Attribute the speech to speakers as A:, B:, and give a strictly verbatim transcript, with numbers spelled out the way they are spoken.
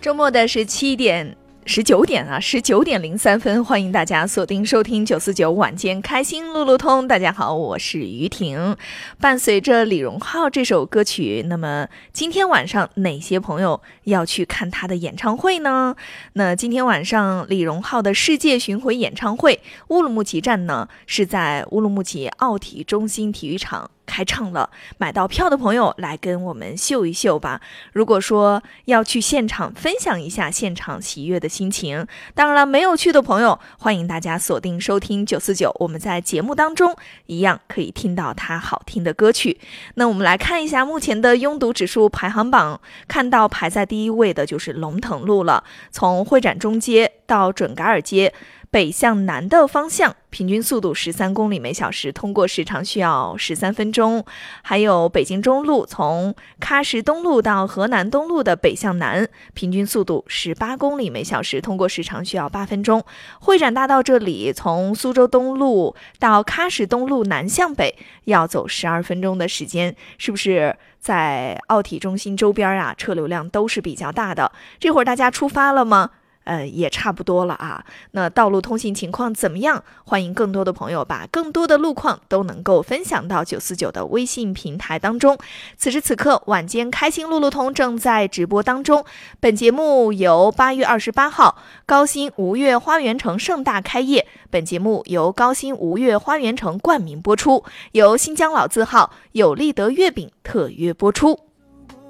A: 周末的十七点。十九点啊，十九点零三分，欢迎大家锁定收听九四九晚间开心路路通。大家好，我是于婷。伴随着李荣浩这首歌曲，那么今天晚上哪些朋友要去看他的演唱会呢？那今天晚上李荣浩的世界巡回演唱会乌鲁木齐站呢，是在乌鲁木齐奥体中心体育场开唱了，买到票的朋友来跟我们秀一秀吧。如果说要去现场分享一下现场喜悦的心情，当然了，没有去的朋友欢迎大家锁定收听九四九，我们在节目当中一样可以听到他好听的歌曲。那我们来看一下目前的拥堵指数排行榜，看到排在第一位的就是龙腾路了，从会展中街到准噶尔街北向南的方向，平均速度十三公里每小时，通过时长需要十三分钟。还有北京中路从喀什东路到河南东路的北向南，平均速度十八公里每小时，通过时长需要八分钟。会展大道这里从苏州东路到喀什东路南向北要走十二分钟的时间，是不是在奥体中心周边啊，车流量都是比较大的？这会儿大家出发了吗？呃，也差不多了啊。那道路通行情况怎么样？欢迎更多的朋友把更多的路况都能够分享到九四九的微信平台当中。此时此刻，晚间开心路路通正在直播当中。本节目由八月二十八号高新吴越花园城盛大开业，本节目由高新吴越花园城冠名播出，由新疆老字号有利德月饼特约播出。